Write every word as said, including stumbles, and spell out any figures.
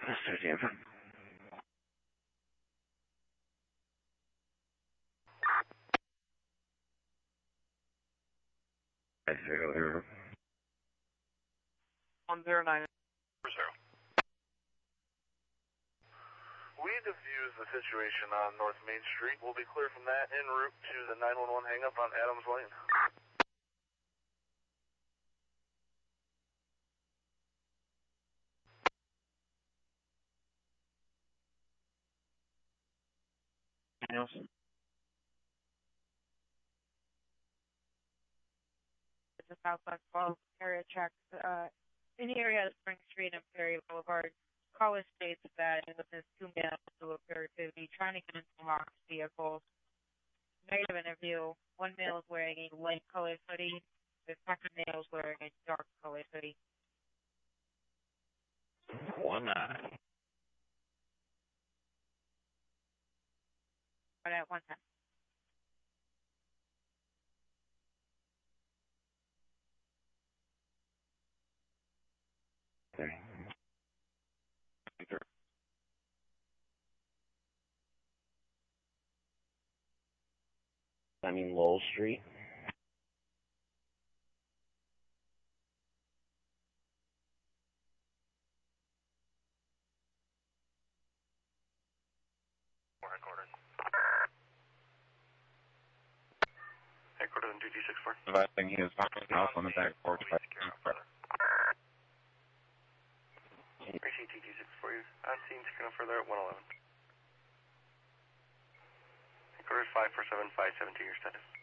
thirteen. One zero nine. Zero. We defuse the situation on North Main Street. We'll be clear from that en route to the nine one one hang-up on Adams Lane. Yes. The Southwest twelve area checks, uh, in the area of Spring Street and Perry Boulevard. Caller states that he witnessed two males who appear to be trying to get into locked vehicles. Negative interview. One male is wearing a light colored hoodie. The second male is wearing a dark colored hoodie. One eye. Right at one time. Okay. I mean Lowell Street. Recorded. Recorded in two G six four. Advising he is off on the back porch. Appreciate T G six four. On scene, taking further at one eleven. Recorded five four seven five seven two, your status.